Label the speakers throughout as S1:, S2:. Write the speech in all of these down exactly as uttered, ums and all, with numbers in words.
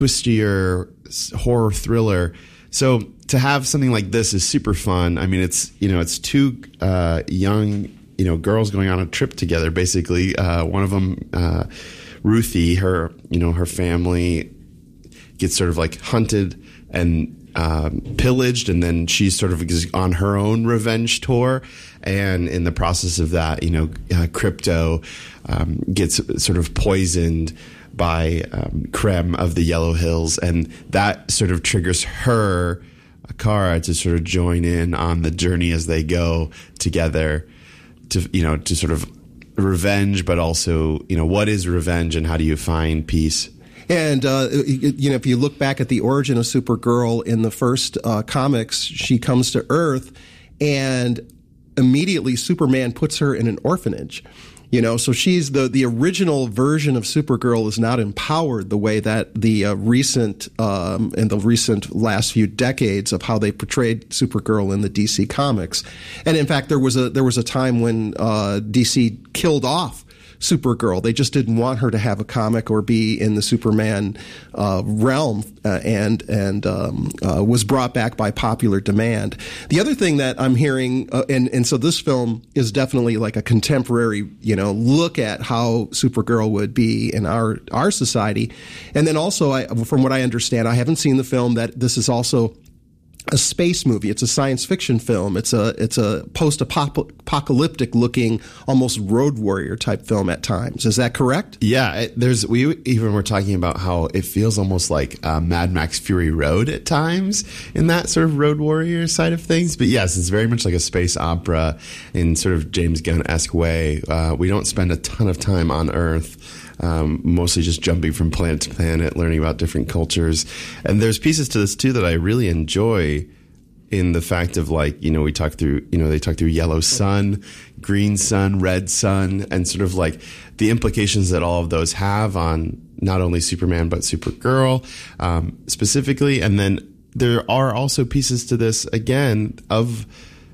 S1: twistier horror thriller. So to have something like this is super fun. I mean, it's, you know, it's two uh, young, you know, girls going on a trip together, basically. Uh, one of them, uh, Ruthie, her, you know, her family gets sort of like hunted and um, pillaged, and then she's sort of on her own revenge tour. And in the process of that, you know, uh, Crypto um, gets sort of poisoned by um, Krem of the Yellow Hills, and that sort of triggers her, Kara, to sort of join in on the journey as they go together to, you know, to sort of revenge, but also, you know, what is revenge and how do you find peace?
S2: And, uh, you know, if you look back at the origin of Supergirl in the first uh, comics, she comes to Earth and immediately Superman puts her in an orphanage. You know, so she's the, the original version of Supergirl is not empowered the way that the uh, recent, um, in the recent last few decades of how they portrayed Supergirl in the D C comics. And in fact, there was a, there was a time when, uh, D C killed off Supergirl. They just didn't want her to have a comic or be in the Superman uh, realm, uh, and and um, uh, was brought back by popular demand. The other thing that I'm hearing, uh, and and so this film is definitely like a contemporary, you know, look at how Supergirl would be in our our society, and then also, I, from what I understand, I haven't seen the film, that this is also a space movie. It's a science fiction film. It's a it's a post-apocalyptic looking, almost Road Warrior type film at times. Is that correct?
S1: Yeah, it, there's we even were talking about how it feels almost like uh, Mad Max Fury Road at times in that sort of Road Warrior side of things. But yes, it's very much like a space opera in sort of James Gunn-esque way. Uh, we don't spend a ton of time on Earth. Um, mostly just jumping from planet to planet, learning about different cultures. And there's pieces to this too that I really enjoy, in the fact of, like, you know, we talk through, you know, they talk through yellow sun, green sun, red sun, and sort of like the implications that all of those have on not only Superman, but Supergirl, um, specifically. And then there are also pieces to this, again, of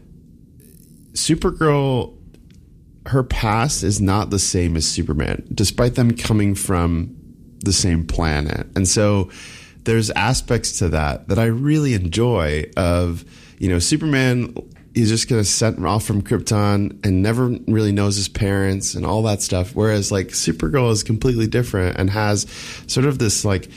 S1: Supergirl. Her past is not the same as Superman, despite them coming from the same planet. And so there's aspects to that that I really enjoy of, you know, Superman is just going to set off from Krypton and never really knows his parents and all that stuff. Whereas, like, Supergirl is completely different and has sort of this, like,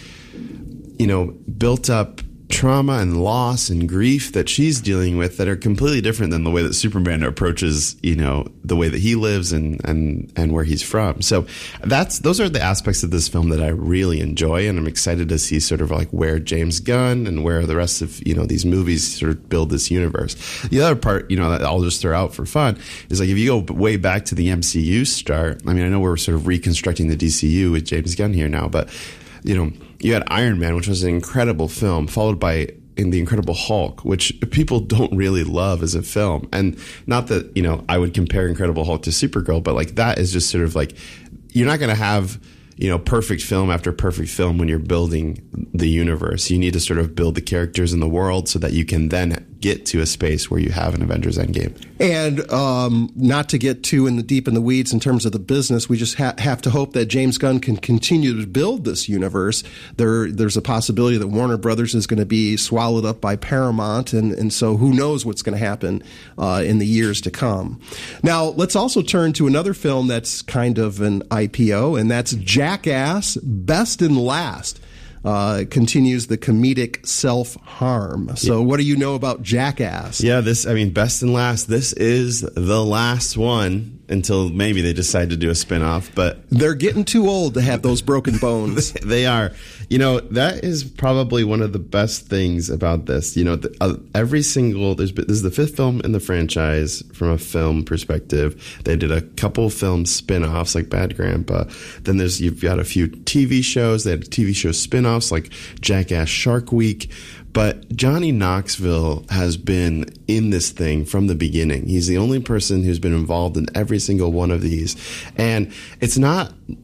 S1: you know, built up trauma and loss and grief that she's dealing with that are completely different than the way that Superman approaches, you know, the way that he lives and and and where he's from. So that's those are the aspects of this film that I really enjoy, and I'm excited to see sort of like where James Gunn and where the rest of, you know, these movies sort of build this universe. The other part, you know, that I'll just throw out for fun is, like, if you go way back to the M C U start, I mean, I know we're sort of reconstructing the D C U with James Gunn here now, but, you know, you had Iron Man, which was an incredible film, followed by in The Incredible Hulk, which people don't really love as a film. And not that, you know, I would compare Incredible Hulk to Supergirl, but, like, that is just sort of like, you're not going to have, you know, perfect film after perfect film when you're building the universe. You need to sort of build the characters in the world so that you can then get to a space where you have an Avengers Endgame.
S2: And um, not to get too in the deep in the weeds in terms of the business, we just ha- have to hope that James Gunn can continue to build this universe. There, there's a possibility that Warner Brothers is going to be swallowed up by Paramount, and, and so who knows what's going to happen uh, in the years to come. Now, let's also turn to another film that's kind of an I P O, and that's Jackass Best and Last. Uh, continues the comedic self-harm. So yeah. What do you know about Jackass?
S1: Yeah, this, I mean, Best and Last, this is the last one until maybe they decide to do a spinoff, but
S2: they're getting too old to have those broken bones.
S1: They are. You know, that is probably one of the best things about this. You know, the, uh, every single, there's, this is the fifth film in the franchise from a film perspective. They did a couple film spinoffs like Bad Grandpa. Then there's, you've got a few T V shows. They had T V show spinoffs like Jackass Shark Week. But Johnny Knoxville has been in this thing from the beginning. He's the only person who's been involved in every single one of these. And it's not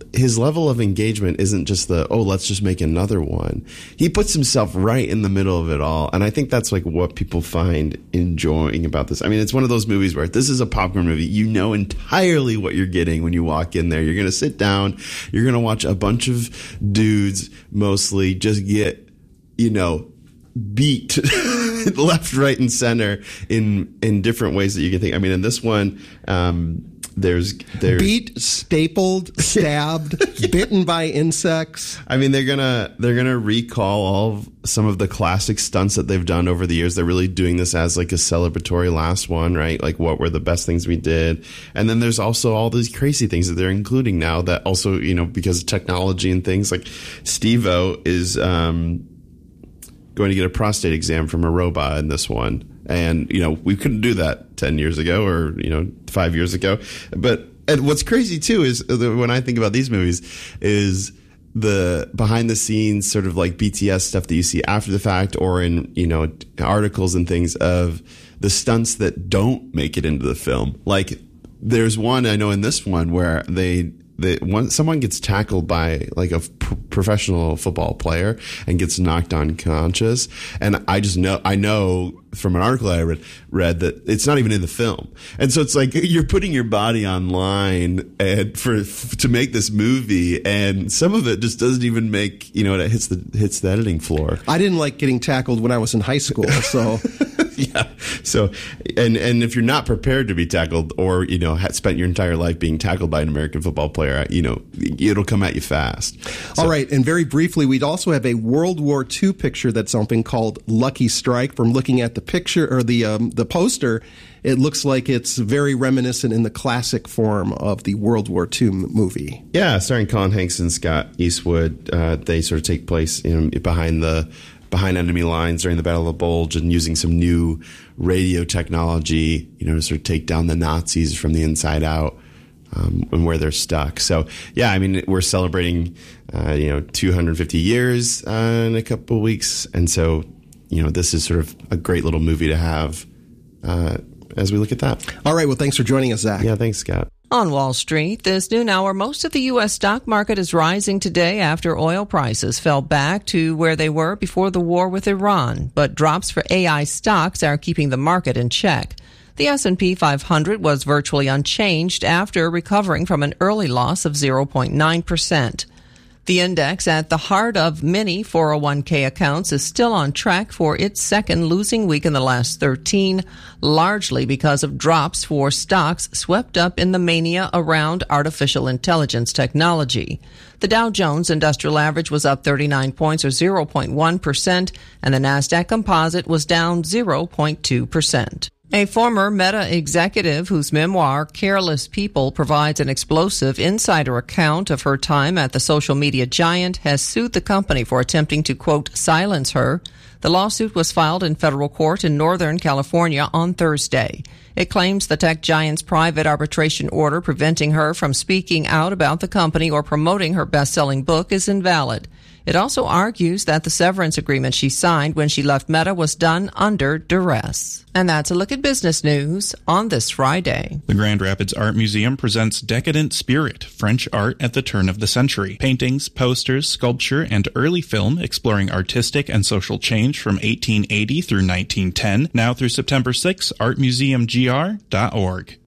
S1: his level of engagement isn't just the, oh, let's just make another one. He puts himself right in the middle of it all. And I think that's like what people find enjoying about this. I mean, it's one of those movies where this is a popcorn movie. You know entirely what you're getting when you walk in there. You're going to sit down. You're going to watch a bunch of dudes mostly just get, you know, beat left, right, and center in in different ways that you can think. I mean, in this one, um, there's there's
S2: beat, stapled, stabbed, bitten by insects.
S1: I mean, they're gonna they're gonna recall all of some of the classic stunts that they've done over the years. They're really doing this as like a celebratory last one, right? Like, what were the best things we did? And then there's also all these crazy things that they're including now that also, you know, because of technology and things, like Steve-O is um, going to get a prostate exam from a robot in this one. And, you know, we couldn't do that ten years ago or, you know, five years ago. But and what's crazy, too, is when I think about these movies is the behind the scenes sort of like B T S stuff that you see after the fact or in, you know, articles and things of the stunts that don't make it into the film. Like there's one I know in this one where they They, one, someone gets tackled by like a p- professional football player and gets knocked unconscious. And I just know, I know from an article I read, read that it's not even in the film. And so it's like you're putting your body online and for, f- to make this movie. And some of it just doesn't even make, you know, it hits the, hits the editing floor.
S2: I didn't like getting tackled when I was in high school. So
S1: yeah. So, and, and if you're not prepared to be tackled or, you know, had spent your entire life being tackled by an American football player, you know, it'll come at you fast. So,
S2: all right. And very briefly, we'd also have a World War Two picture that's something called Lucky Strike. From looking at the picture or the, um, the poster, it looks like it's very reminiscent in the classic form of the World War Two movie.
S1: Yeah. Starring Colin Hanks and Scott Eastwood. Uh, they sort of take place, you know, behind the, behind enemy lines during the Battle of the Bulge and using some new radio technology, you know, to sort of take down the Nazis from the inside out um, and where they're stuck. So, yeah, I mean, we're celebrating, uh, you know, two hundred fifty years uh, in a couple of weeks. And so, you know, this is sort of a great little movie to have uh, as we look at that.
S2: All right. Well, thanks for joining us, Zach.
S1: Yeah, thanks, Scott.
S3: On Wall Street, this noon hour, most of the U S stock market is rising today after oil prices fell back to where they were before the war with Iran. But drops for A I stocks are keeping the market in check. The S and P five hundred was virtually unchanged after recovering from an early loss of zero point nine percent. The index at the heart of many four oh one k accounts is still on track for its second losing week in the last thirteen, largely because of drops for stocks swept up in the mania around artificial intelligence technology. The Dow Jones Industrial Average was up thirty-nine points or zero point one percent, and the Nasdaq Composite was down zero point two percent. A former Meta executive whose memoir, Careless People, provides an explosive insider account of her time at the social media giant, has sued the company for attempting to, quote, silence her. The lawsuit was filed in federal court in Northern California on Thursday. It claims the tech giant's private arbitration order preventing her from speaking out about the company or promoting her best-selling book is invalid. It also argues that the severance agreement she signed when she left Meta was done under duress. And that's a look at business news on this Friday.
S4: The Grand Rapids Art Museum presents Decadent Spirit, French art at the turn of the century. Paintings, posters, sculpture, and early film exploring artistic and social change from eighteen eighty through nineteen ten. Now through September sixth, art museum g r dot org.